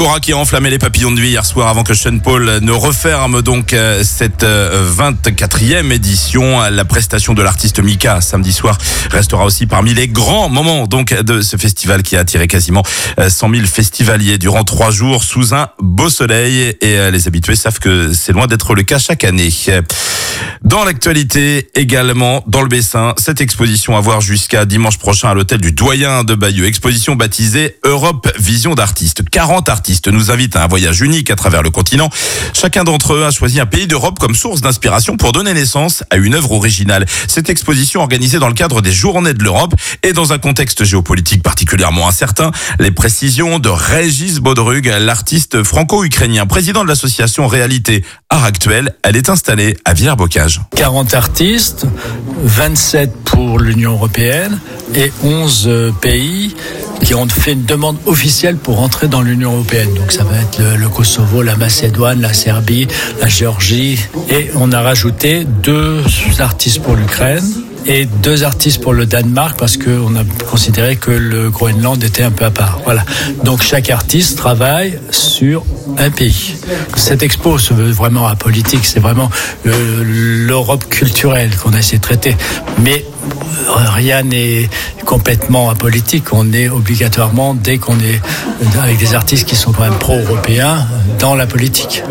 Laura qui a enflammé les papillons de nuit hier soir avant que Sean Paul ne referme donc cette 24e édition. La prestation de l'artiste Mika samedi soir restera aussi parmi les grands moments donc de ce festival qui a attiré quasiment 100 000 festivaliers durant 3 jours sous un beau soleil, et les habitués savent que c'est loin d'être le cas chaque année. Dans l'actualité également, dans le Bessin, cette exposition à voir jusqu'à dimanche prochain à l'hôtel du Doyen de Bayeux. Exposition baptisée Europe Vision d'artistes. 40 artistes nous invitent à un voyage unique à travers le continent. Chacun d'entre eux a choisi un pays d'Europe comme source d'inspiration pour donner naissance à une œuvre originale. Cette exposition organisée dans le cadre des Journées de l'Europe et dans un contexte géopolitique particulièrement incertain. Les précisions de Régis Bodrug, l'artiste franco-ukrainien, président de l'association Réalité Art Actuel. Elle est installée à Villers-Bocage. 40 artistes, 27 pour l'Union européenne et 11 pays qui ont fait une demande officielle pour entrer dans l'Union européenne. Donc ça va être le Kosovo, la Macédoine, la Serbie, la Géorgie. Et on a rajouté 2 artistes pour l'Ukraine et 2 artistes pour le Danemark parce qu'on a considéré que le Groenland était un peu à part. Voilà. Donc chaque artiste travaille sur un pays. Cette expo se veut vraiment apolitique, c'est vraiment l'Europe culturelle qu'on a essayé de traiter. Mais rien n'est complètement apolitique. On est obligatoirement, dès qu'on est avec des artistes qui sont quand même pro-européens, dans la politique.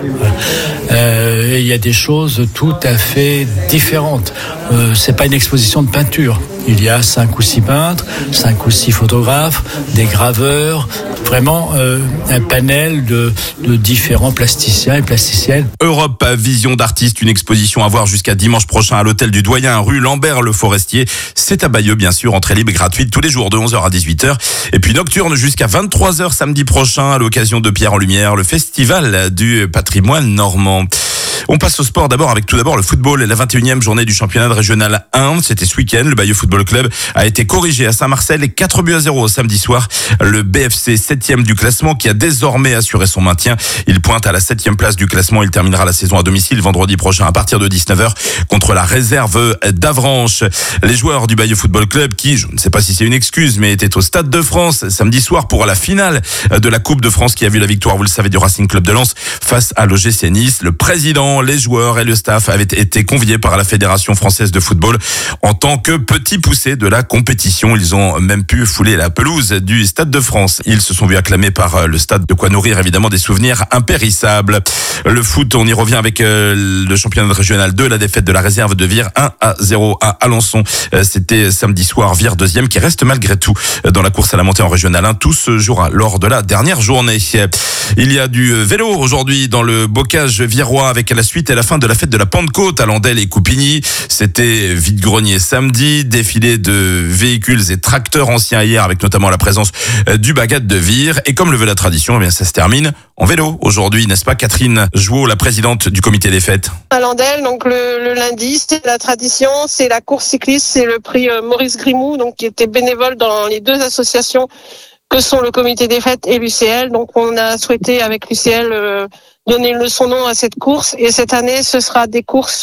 Il y a des choses tout à fait différentes. C'est pas une exposition de peinture. Il y a 5 ou 6 peintres, 5 ou 6 photographes, des graveurs, vraiment un panel de différents plasticiens et plasticiennes. Europe Vision d'artistes, une exposition à voir jusqu'à dimanche prochain à l'hôtel du Doyen, rue Lambert-le-Forestier. C'est à Bayeux, bien sûr, entrée libre et gratuite tous les jours de 11h à 18h. Et puis nocturne jusqu'à 23h samedi prochain à l'occasion de Pierre en Lumière, le festival du patrimoine normand. On passe au sport d'abord avec tout d'abord le football et la 21e journée du championnat de régional 1. C'était ce week-end. Le Bayeux Football Club a été corrigé à Saint-Marcel et 4-0 samedi soir. Le BFC 7e du classement qui a désormais assuré son maintien. Il pointe à la 7e place du classement. Il terminera la saison à domicile vendredi prochain à partir de 19h contre la réserve d'Avranches. Les joueurs du Bayeux Football Club qui, je ne sais pas si c'est une excuse, mais étaient au Stade de France samedi soir pour la finale de la Coupe de France qui a vu la victoire, vous le savez, du Racing Club de Lens face à l'OGC Nice. Le président, les joueurs et le staff avaient été conviés par la Fédération française de football en tant que petits poussés de la compétition. Ils ont même pu fouler la pelouse du Stade de France. Ils se sont vus acclamés par le stade, de quoi nourrir évidemment des souvenirs impérissables. Le foot, on y revient avec le championnat régional 2, la défaite de la réserve de Vire 1-0 à Alençon. C'était samedi soir, Vire 2e qui reste malgré tout dans la course à la montée en régional 1. Tout se jouera lors de la dernière journée. Il y a du vélo aujourd'hui dans le Bocage virois avec la suite et la fin de la fête de la Pentecôte à Landelle et Coupigny. C'était vide-grenier samedi, défilé de véhicules et tracteurs anciens hier avec notamment la présence du Bagat de Vire. Et comme le veut la tradition, eh bien ça se termine en vélo aujourd'hui, n'est-ce pas Catherine Jouot, la présidente du comité des fêtes? À Landelle, donc le lundi, c'est la tradition, c'est la course cycliste, c'est le prix Maurice Grimou, donc qui était bénévole dans les 2 associations que sont le comité des fêtes et l'UCL. Donc on a souhaité avec l'UCL donner son nom à cette course, et cette année ce sera des courses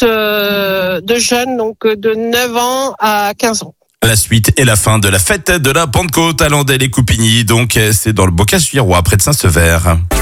de jeunes, donc de 9 ans à 15 ans. La suite et la fin de la fête de la Pentecôte à Landelle et Coupigny, donc c'est dans le Bocage virois près de Saint-Sever.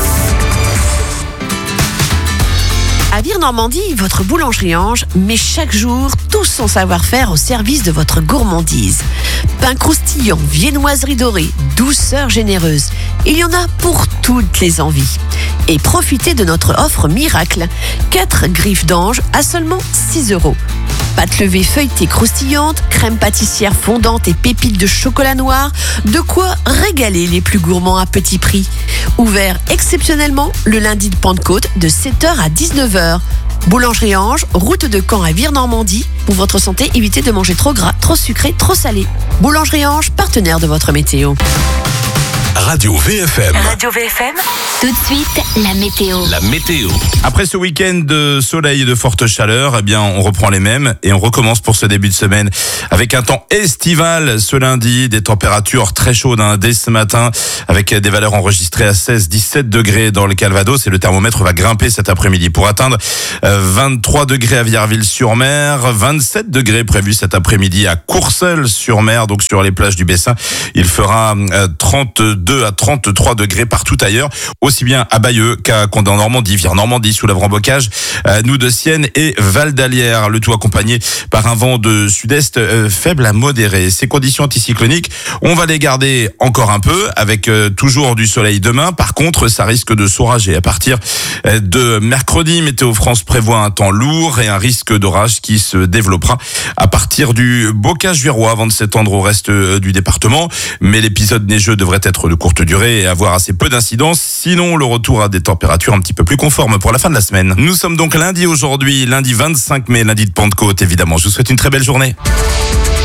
À Vire-Normandie, votre boulangerie Ange met chaque jour tout son savoir-faire au service de votre gourmandise. Pain croustillant, viennoiserie dorée, douceur généreuse. Il y en a pour toutes les envies. Et profitez de notre offre miracle. 4 griffes d'ange à seulement 6 €. Pâte levée feuilletée croustillante, crème pâtissière fondante et pépites de chocolat noir. De quoi régaler les plus gourmands à petit prix. Ouvert exceptionnellement le lundi de Pentecôte de 7h à 19h. Boulangerie Ange, route de Caen à Vire-Normandie. Pour votre santé, évitez de manger trop gras, trop sucré, trop salé. Boulangerie Ange, partenaire de votre météo. Radio VFM. Radio VFM, tout de suite, la météo. La météo. Après ce week-end de soleil et de forte chaleur, eh bien, on reprend les mêmes et on recommence pour ce début de semaine avec un temps estival ce lundi, des températures très chaudes dès ce matin avec des valeurs enregistrées à 16-17 degrés dans le Calvados et le thermomètre va grimper cet après-midi pour atteindre 23 degrés à Vierville-sur-Mer, 27 degrés prévus cet après-midi à Courseulles-sur-Mer, donc sur les plages du Bessin. Il fera 32 32 à 33 degrés partout ailleurs, aussi bien à Bayeux qu'à Condé en Normandie, Vire-Normandie, sous l'Avran-Bocage, nous de Sienne et Val d'Alière. Le tout accompagné par un vent de sud-est faible à modéré. Ces conditions anticycloniques, on va les garder encore un peu avec toujours du soleil demain. Par contre, ça risque de s'orager à partir de mercredi. Météo France prévoit un temps lourd et un risque d'orage qui se développera à partir du Bocage-Virois avant de s'étendre au reste du département. Mais l'épisode neigeux devrait être de courte durée et avoir assez peu d'incidence. Sinon, le retour à des températures un petit peu plus conformes pour la fin de la semaine. Nous sommes donc lundi aujourd'hui, lundi 25 mai, lundi de Pentecôte évidemment. Je vous souhaite une très belle journée.